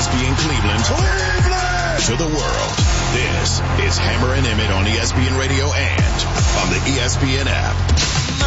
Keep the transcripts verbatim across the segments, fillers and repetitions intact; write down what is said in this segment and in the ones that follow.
S P N Cleveland, Cleveland to the world. This is Hammer and Emmett on E S P N Radio and on the E S P N app.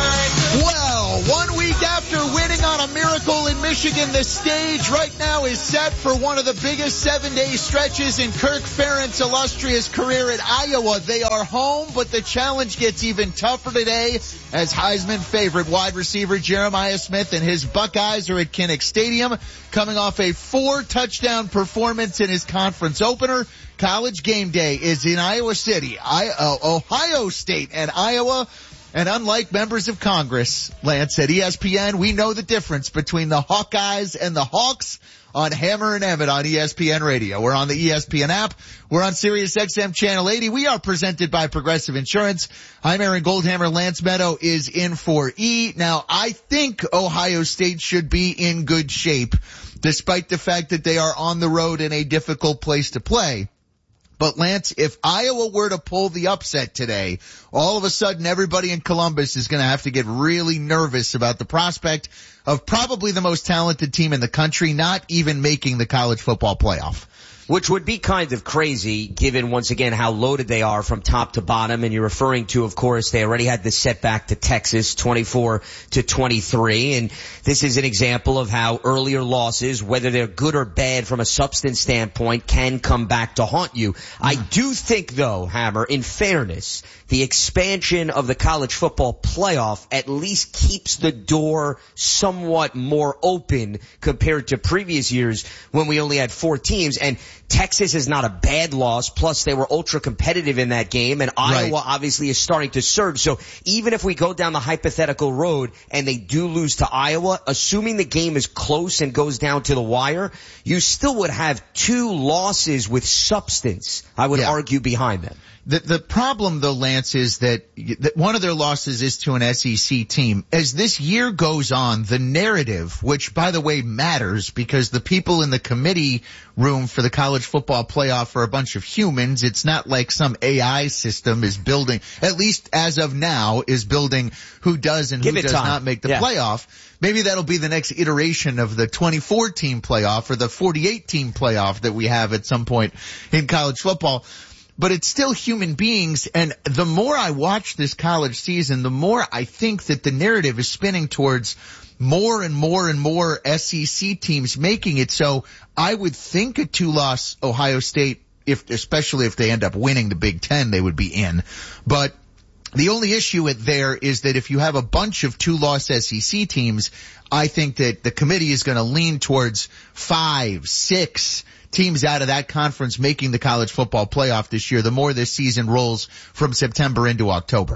Well, one week after winning on a miracle in Michigan, the stage right now is set for one of the biggest seven-day stretches in Kirk Ferentz' illustrious career at Iowa. They are home, but the challenge gets even tougher today as Heisman favorite wide receiver Jeremiah Smith and his Buckeyes are at Kinnick Stadium, coming off a four-touchdown performance in his conference opener. College game day is in Iowa City, I, uh, Ohio State and Iowa. And unlike members of Congress, Lance, at E S P N, we know the difference between the Hawkeyes and the Hawks on Hammer and Emmett on E S P N Radio. We're on the E S P N app. We're on Sirius X M Channel eighty. We are presented by Progressive Insurance. I'm Aaron Goldhammer. Lance Meadow is in for E. Now, I think Ohio State should be in good shape, despite the fact that they are on the road in a difficult place to play. But Lance, if Iowa were to pull the upset today, all of a sudden everybody in Columbus is going to have to get really nervous about the prospect of probably the most talented team in the country not even making the college football playoff. Which would be kind of crazy given, once again, how loaded they are from top to bottom. And you're referring to, of course, they already had the setback to Texas, twenty-four to twenty-three. And this is an example of how earlier losses, whether they're good or bad from a substance standpoint, can come back to haunt you. Mm-hmm. I do think, though, Hammer, in fairness, the expansion of the college football playoff at least keeps the door somewhat more open compared to previous years when we only had four teams. And Texas is not a bad loss, plus they were ultra competitive in that game, and Iowa right. obviously is starting to surge. So even if we go down the hypothetical road and they do lose to Iowa, assuming the game is close and goes down to the wire, you still would have two losses with substance, I would yeah. argue, behind them. The, the problem, though, Lance, is that, that one of their losses is to an S E C team. As this year goes on, the narrative, which, by the way, matters because the people in the committee room for the college football playoff are a bunch of humans. It's not like some A I system is building, at least as of now, is building who does and who does time. not make the yeah. playoff. Maybe that'll be the next iteration of the twenty-four team playoff or the forty-eight team playoff that we have at some point in college football. But it's still human beings, and the more I watch this college season, the more I think that the narrative is spinning towards more and more and more S E C teams making it. So I would think a two-loss Ohio State, if especially if they end up winning the Big Ten, they would be in. But the only issue with there is that if you have a bunch of two-loss S E C teams, I think that the committee is going to lean towards five, six teams out of that conference making the college football playoff this year, the more this season rolls from September into October.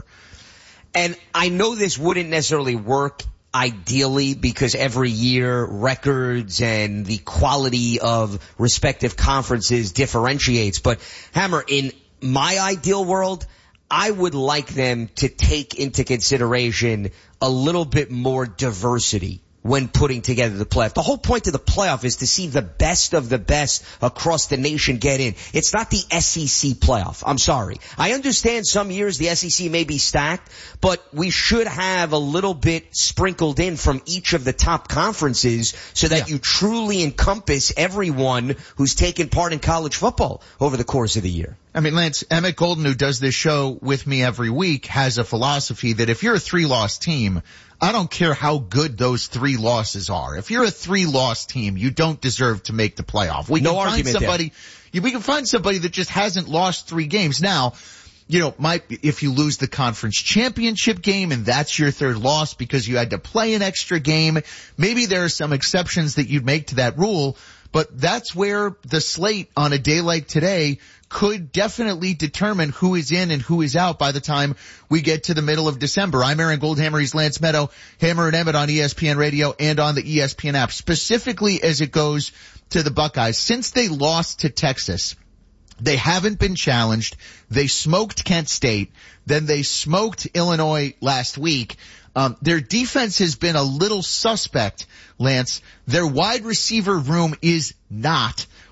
And I know this wouldn't necessarily work ideally because every year records and the quality of respective conferences differentiates. But Hammer, in my ideal world, I would like them to take into consideration a little bit more diversity when putting together the playoff. The whole point of the playoff is to see the best of the best across the nation get in. It's not the S E C playoff. I'm sorry. I understand some years the S E C may be stacked, but we should have a little bit sprinkled in from each of the top conferences so that yeah. you truly encompass everyone who's taken part in college football over the course of the year. I mean, Lance, Emmett Golden, who does this show with me every week, has a philosophy that if you're a three-loss team, I don't care how good those three losses are. If you're a three-loss team, you don't deserve to make the playoff. We no can argument find somebody, there. We can find somebody that just hasn't lost three games. Now, you know, might, if you lose the conference championship game and that's your third loss because you had to play an extra game, maybe there are some exceptions that you'd make to that rule, but that's where the slate on a day like today could definitely determine who is in and who is out by the time we get to the middle of December. I'm Aaron Goldhammer. He's Lance Meadow. Hammer and Emmett on E S P N Radio and on the E S P N app, specifically as it goes to the Buckeyes. Since they lost to Texas, they haven't been challenged. They smoked Kent State. Then they smoked Illinois last week. Um, their defense has been a little suspect, Lance. Their wide receiver room is not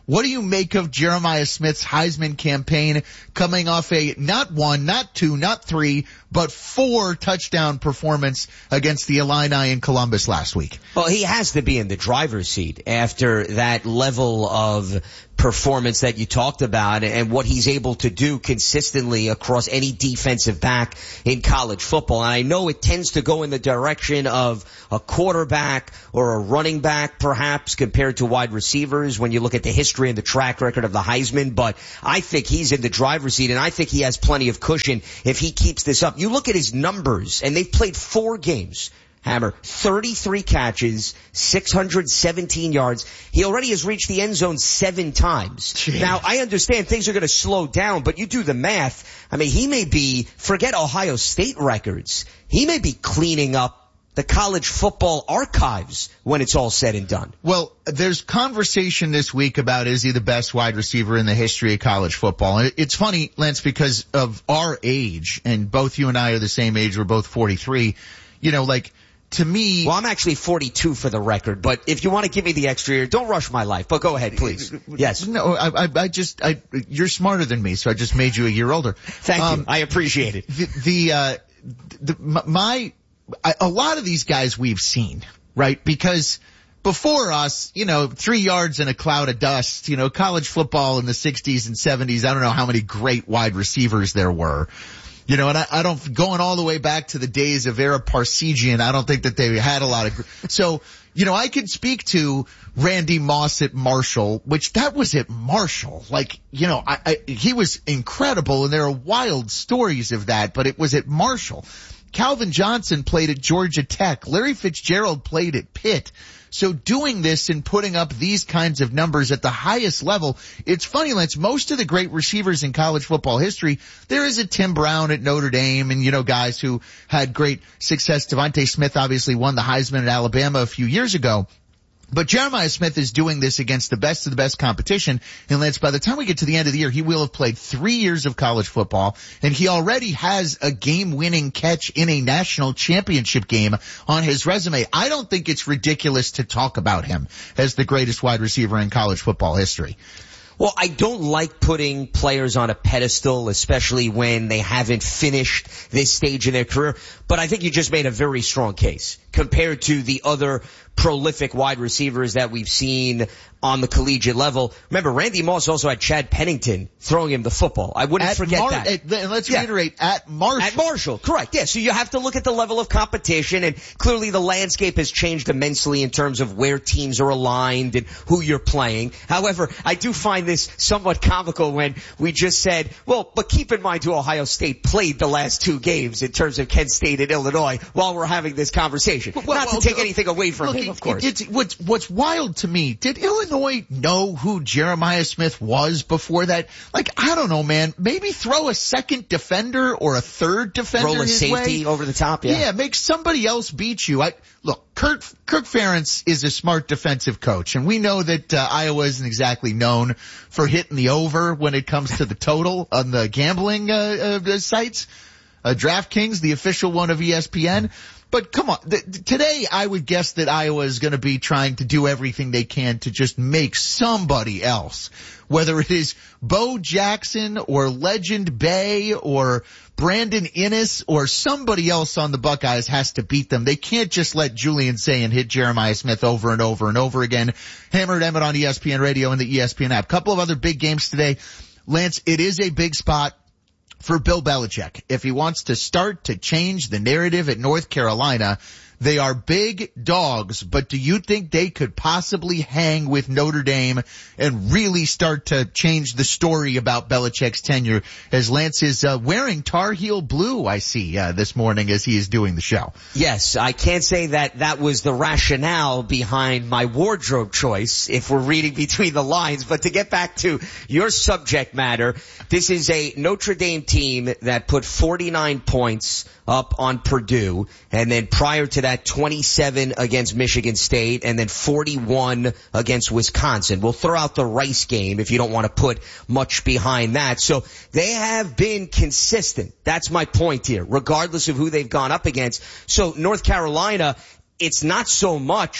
What do you make of Jeremiah Smith's Heisman campaign coming off a not one, not two, not three, but four touchdown performance against the Illini in Columbus last week? Well, he has to be in the driver's seat after that level of performance that you talked about and what he's able to do consistently across any defensive back in college football. And I know it tends to go in the direction of a quarterback or a running back perhaps compared to wide receivers when you look at the history and the track record of the Heisman, but I think he's in the driver's seat and I think he has plenty of cushion if he keeps this up. You look at his numbers and they've played four games. Hammer, thirty-three catches, six hundred seventeen yards. He already has reached the end zone seven times. Jeez. Now, I understand things are going to slow down, but you do the math. I mean, he may be, forget Ohio State records, he may be cleaning up the college football archives when it's all said and done. Well, there's conversation this week about is he the best wide receiver in the history of college football. And it's funny, Lance, because of our age, and both you and I are the same age, we're both forty-three, you know, like, to me... Well, I'm actually forty-two for the record, but if you want to give me the extra year, don't rush my life, but go ahead, please. Yes. No, I, I, I just, I, you're smarter than me, so I just made you a year older. Thank um, you. I appreciate it. The, the, uh, the, my, I, a lot of these guys we've seen, right? Because before us, you know, three yards in a cloud of dust, you know, college football in the sixties and seventies, I don't know how many great wide receivers there were. You know, and I, I don't, going all the way back to the days of Ara Parsegian, I don't think that they had a lot of, so, you know, I could speak to Randy Moss at Marshall, which that was at Marshall. Like, you know, I, I, he was incredible and there are wild stories of that, but it was at Marshall. Calvin Johnson played at Georgia Tech. Larry Fitzgerald played at Pitt. So doing this and putting up these kinds of numbers at the highest level, it's funny, Lance, most of the great receivers in college football history, there is a Tim Brown at Notre Dame and, you know, guys who had great success. Devontae Smith obviously won the Heisman at Alabama a few years ago. But Jeremiah Smith is doing this against the best of the best competition. And Lance, by the time we get to the end of the year, he will have played three years of college football, and he already has a game-winning catch in a national championship game on his resume. I don't think it's ridiculous to talk about him as the greatest wide receiver in college football history. Well, I don't like putting players on a pedestal, especially when they haven't finished this stage in their career. But I think you just made a very strong case compared to the other prolific wide receivers that we've seen on the collegiate level. Remember, Randy Moss also had Chad Pennington throwing him the football. I wouldn't at forget Mar- that. At, and let's yeah. reiterate, at Marshall. At Marshall, correct. Yeah, so you have to look at the level of competition, and clearly the landscape has changed immensely in terms of where teams are aligned and who you're playing. However, I do find this somewhat comical when we just said, well, but keep in mind who Ohio State played the last two games in terms of Kent State and Illinois while we're having this conversation. Well, Not well, to take anything away from look, him, of course. It's, what's, what's wild to me, did Illinois know who Jeremiah Smith was before that? Like, I don't know, man. Maybe throw a second defender or a third defender Roll a his safety way. over the top, yeah. Yeah, make somebody else beat you. I, look, Kirk, Kirk Ferentz is a smart defensive coach, and we know that uh, Iowa isn't exactly known for hitting the over when it comes to the total on the gambling uh, uh, sites. Uh, DraftKings, the official one of E S P N. But come on, th- today I would guess that Iowa is going to be trying to do everything they can to just make somebody else, whether it is Bo Jackson or Legend Bay or Brandon Innes or somebody else on the Buckeyes has to beat them. They can't just let Julian Sayin hit Jeremiah Smith over and over and over again. Hammer and Emmett on E S P N Radio and the E S P N app. Couple of other big games today. Lance, it is a big spot for Bill Belichick. If he wants to start to change the narrative at North Carolina, they are big dogs, but do you think they could possibly hang with Notre Dame and really start to change the story about Belichick's tenure, as Lance is uh, wearing Tar Heel blue, I see, uh, this morning as he is doing the show? Yes, I can't say that that was the rationale behind my wardrobe choice, if we're reading between the lines, but to get back to your subject matter, this is a Notre Dame team that put forty-nine points up on Purdue, and then prior to that, twenty-seven against Michigan State, and then forty-one against Wisconsin. We'll throw out the Rice game if you don't want to put much behind that. So they have been consistent. That's my point here, regardless of who they've gone up against. So North Carolina, it's not so much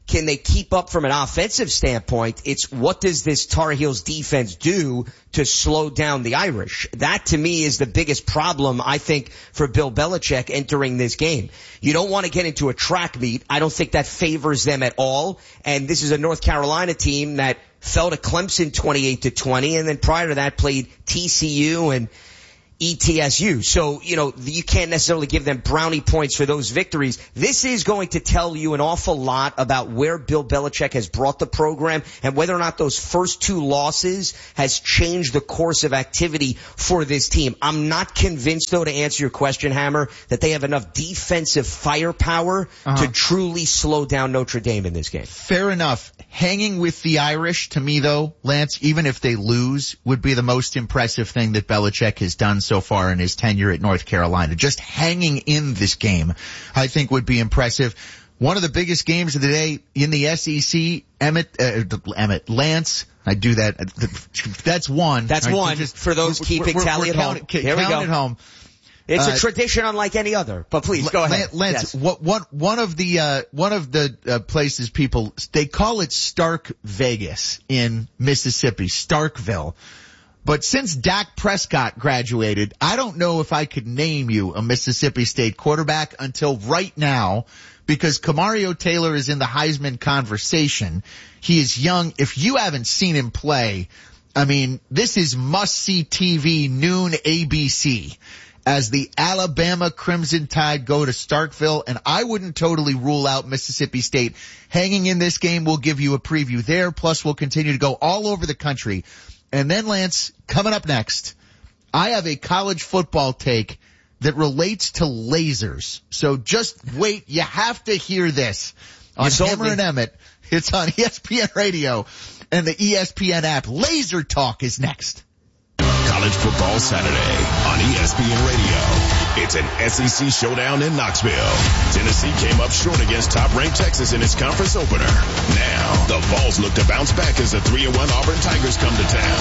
can they keep up from an offensive standpoint? It's what does this Tar Heels defense do to slow down the Irish? That to me is the biggest problem, I think, for Bill Belichick entering this game. You don't want to get into a track meet. I don't think that favors them at all. And this is a North Carolina team that fell to Clemson twenty-eight to twenty, and then prior to that played T C U and E T S U. So, you know, you can't necessarily give them brownie points for those victories. This is going to tell you an awful lot about where Bill Belichick has brought the program and whether or not those first two losses has changed the course of activity for this team. I'm not convinced, though, to answer your question, Hammer, that they have enough defensive firepower uh-huh. to truly slow down Notre Dame in this game. Fair enough. Hanging with the Irish, to me, though, Lance, even if they lose, would be the most impressive thing that Belichick has done so far in his tenure at North Carolina. Just hanging in this game, I think, would be impressive. One of the biggest games of the day in the S E C, Emmett, uh, Emmett, Lance, I do that. That's one. That's right? one just, for those keeping we're, tally we're at count, home. Count, Here we go. At home. It's uh, a tradition unlike any other, but please go ahead. Lance, yes. what, what, one of the, uh, one of the uh, places people, they call it Stark Vegas in Mississippi, Starkville. But since Dak Prescott graduated, I don't know if I could name you a Mississippi State quarterback until right now, because Kamario Taylor is in the Heisman conversation. He is young. If you haven't seen him play, I mean, this is must-see T V, noon A B C, as the Alabama Crimson Tide go to Starkville. And I wouldn't totally rule out Mississippi State hanging in this game. We'll give you a preview there. Plus, we'll continue to go all over the country. And then, Lance, coming up next, I have a college football take that relates to lasers. So just wait. You have to hear this on Hammer and Emmett. It's on E S P N Radio and the E S P N app. Laser Talk is next. College Football Saturday on E S P N Radio. It's an S E C showdown in Knoxville. Tennessee came up short against top-ranked Texas in its conference opener. Now, the Vols look to bounce back as the three and one Auburn Tigers come to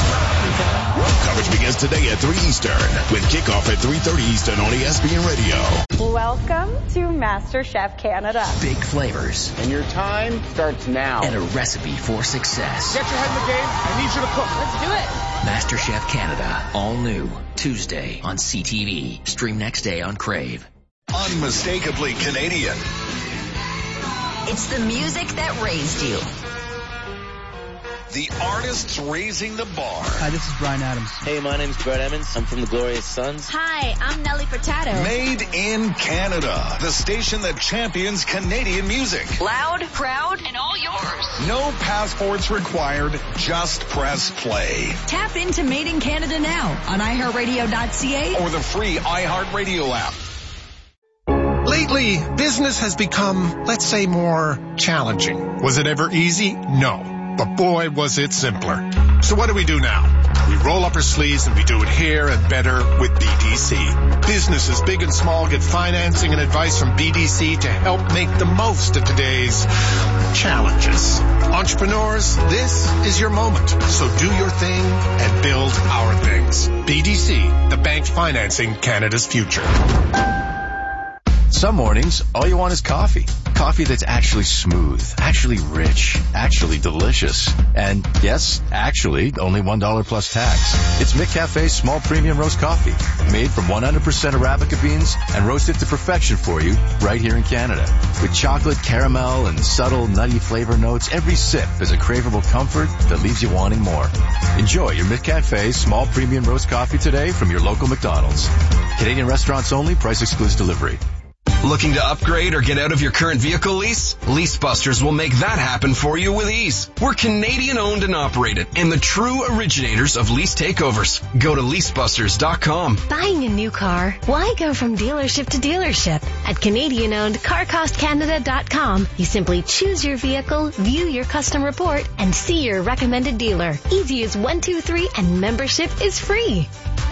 town. Coverage begins today at three Eastern with kickoff at three thirty Eastern on E S P N Radio. Welcome to MasterChef Canada. Big flavors. And your time starts now. And a recipe for success. Get your head in the game. I need you to cook. Let's do it. MasterChef Canada. All new. Tuesday on C T V. Stream next day on Crave. Unmistakably Canadian. It's the music that raised you. The artists raising the bar. Hi, this is Bryan Adams. Hey, my name's Brett Emmons. I'm from the Glorious Sons. Hi, I'm Nelly Furtado. Made in Canada. The station that champions Canadian music. Loud, proud, and all yours. No passports required. Just press play. Tap into Made in Canada now on i heart radio dot c a or the free iHeartRadio app. Lately, business has become, let's say, more challenging. Was it ever easy? No. But boy, was it simpler. So what do we do now? We roll up our sleeves and we do it here and better with B D C. Businesses big and small get financing and advice from B D C to help make the most of today's challenges. Entrepreneurs, this is your moment. So do your thing and build our things. B D C, the bank financing Canada's future. Some mornings, all you want is coffee. Coffee that's actually smooth, actually rich, actually delicious. And yes, actually, only one dollar plus tax. It's McCafe's small premium roast coffee, made from one hundred percent Arabica beans and roasted to perfection for you right here in Canada. With chocolate, caramel, and subtle nutty flavor notes, every sip is a craveable comfort that leaves you wanting more. Enjoy your McCafe's small premium roast coffee today from your local McDonald's. Canadian restaurants only, price excludes delivery. Looking to upgrade or get out of your current vehicle lease? LeaseBusters will make that happen for you with ease. We're Canadian owned and operated and the true originators of lease takeovers. Go to lease busters dot com. Buying a new car? Why go from dealership to dealership? At Canadian owned car cost canada dot com, you simply choose your vehicle, view your custom report, and see your recommended dealer. Easy as one, two, three, and membership is free.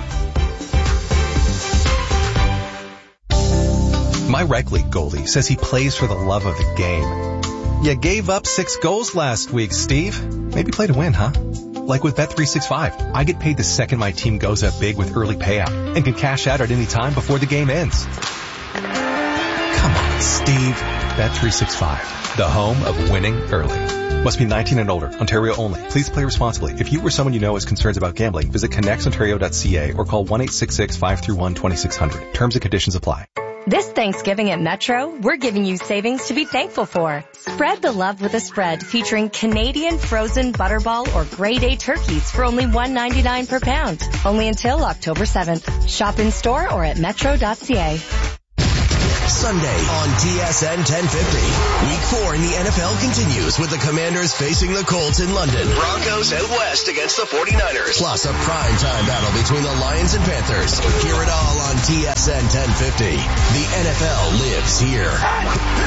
My rec league goalie says he plays for the love of the game. You gave up six goals last week, Steve. Maybe play to win, huh? Like with Bet three sixty-five, I get paid the second my team goes up big with early payout and can cash out at any time before the game ends. Come on, Steve. Bet three sixty-five, the home of winning early. Must be nineteen and older. Ontario only. Please play responsibly. If you or someone you know has concerns about gambling, visit connects ontario dot c a or call one eight six six, five three one, two six zero zero. Terms and conditions apply. This Thanksgiving at Metro, we're giving you savings to be thankful for. Spread the love with a spread featuring Canadian frozen butterball or grade A turkeys for only one ninety-nine per pound. Only until October seventh. Shop in store or at metro dot c a. Sunday on T S N ten fifty. Week four in the N F L continues with the Commanders facing the Colts in London. Broncos out west against the forty-niners. Plus a primetime battle between the Lions and Panthers. Hear it all on T S N ten fifty. The N F L lives here.